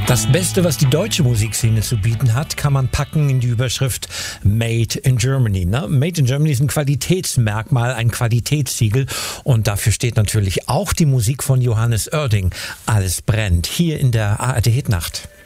Das Beste, was die deutsche Musikszene zu bieten hat, kann man packen in die Überschrift Made in Germany. Made in Germany ist ein Qualitätsmerkmal, ein Qualitätssiegel. Und dafür steht natürlich auch die Musik von Johannes Oerding. Alles brennt hier in der ARD Hitnacht.